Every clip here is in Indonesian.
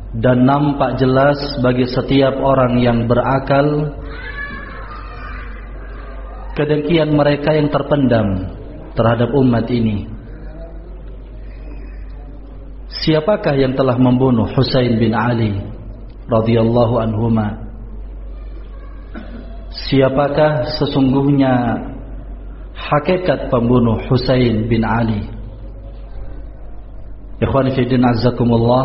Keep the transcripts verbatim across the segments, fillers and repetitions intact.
dan nampak jelas bagi setiap orang yang berakal kedengkian mereka yang terpendam terhadap umat ini. Siapakah yang telah membunuh Husain bin Ali radhiyallahu anhuma? Siapakah sesungguhnya hakikat pembunuh Husain bin Ali? Ikhwan fillah azzakumullah,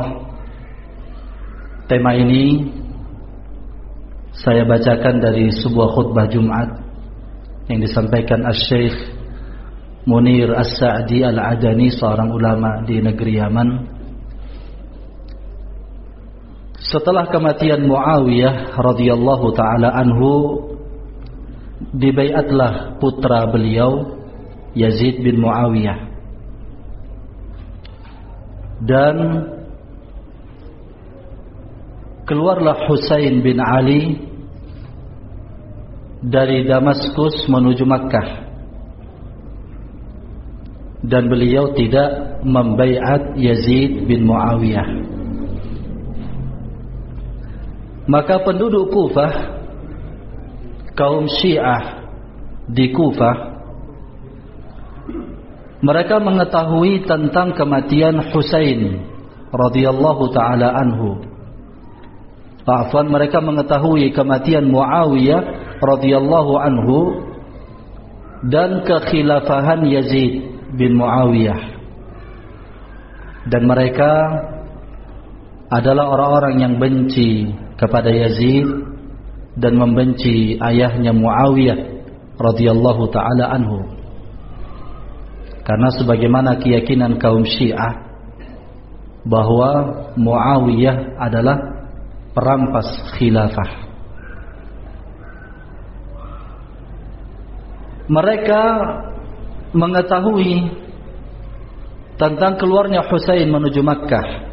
tema ini saya bacakan dari sebuah khutbah Jumat yang disampaikan Asy-Syaikh Munir As-Sa'di Al-Adani, seorang ulama di negeri Yaman. Setelah kematian Muawiyah radhiyallahu taala anhu, dibaiatlah putra beliau Yazid bin Muawiyah, dan keluarlah Husain bin Ali dari Damaskus menuju Makkah, dan beliau tidak membaiat Yazid bin Muawiyah. Maka penduduk Kufah, kaum Syiah di Kufah, mereka mengetahui tentang kematian Husain radhiyallahu taala anhu. Afwan, mereka mengetahui kematian Muawiyah radhiyallahu anhu dan kekhilafahan Yazid bin Muawiyah, dan mereka adalah orang-orang yang benci kepada Yazid dan membenci ayahnya Muawiyah radhiyallahu taala anhu. Karena sebagaimana keyakinan kaum Syiah bahwa Muawiyah adalah perampas khilafah. Mereka mengetahui tentang keluarnya Husain menuju Makkah.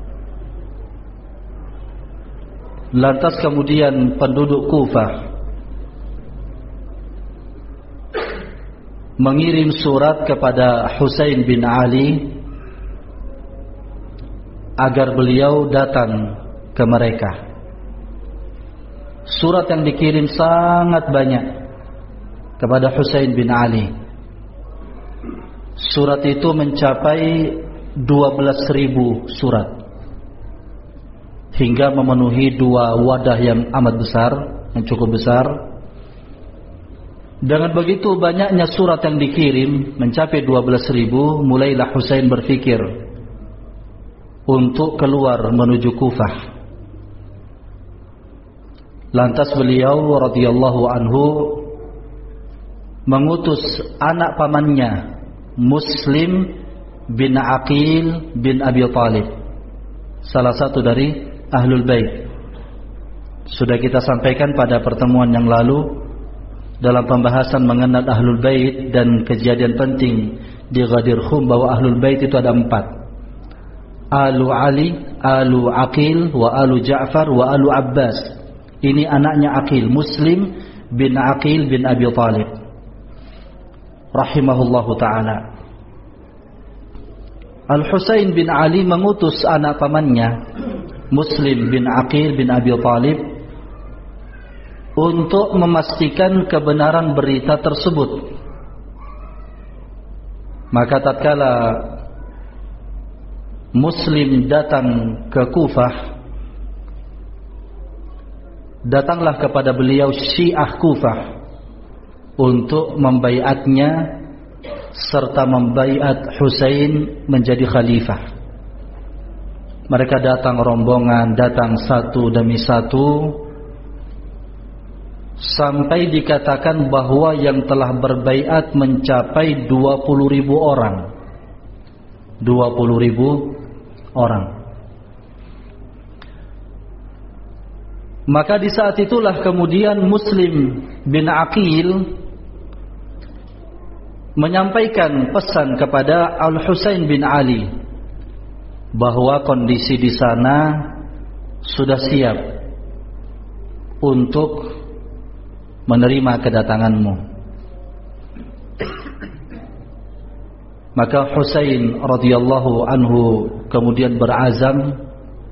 Lantas kemudian penduduk Kufah mengirim surat kepada Husain bin Ali agar beliau datang ke mereka. Surat yang dikirim sangat banyak kepada Husain bin Ali. Surat itu mencapai dua belas ribu surat, hingga memenuhi dua wadah yang amat besar, yang cukup besar. Dengan begitu banyaknya surat yang dikirim, mencapai dua belas ribu, mulailah Husain berpikir untuk keluar menuju Kufah. Lantas beliau radhiyallahu anhu mengutus anak pamannya Muslim bin Aqil bin Abi Thalib, salah satu dari Ahlul Bait. Sudah kita sampaikan pada pertemuan yang lalu dalam pembahasan mengenal Ahlul Bait dan kejadian penting di Ghadir Khum bahwa Ahlul Bait itu ada empat: Alu Ali, Alu Aqil, wa Alu Ja'far, wa Alu Abbas. Ini anaknya Aqil, Muslim bin Aqil bin Abi Thalib rahimahullahu ta'ala. Al-Husain bin Ali mengutus anak pamannya Muslim bin Aqil bin Abi Thalib untuk memastikan kebenaran berita tersebut. Maka tatkala Muslim datang ke Kufah, datanglah kepada beliau Syiah Kufah untuk membaiatnya serta membaiat Husain menjadi khalifah. Mereka datang rombongan, datang satu demi satu, sampai dikatakan bahwa yang telah berbaiat mencapai dua puluh ribu orang. dua puluh ribu orang. Maka di saat itulah kemudian Muslim bin Aqil menyampaikan pesan kepada Al-Husain bin Ali bahwa kondisi di sana sudah siap untuk menerima kedatanganmu. Maka Husain radhiyallahu anhu kemudian berazam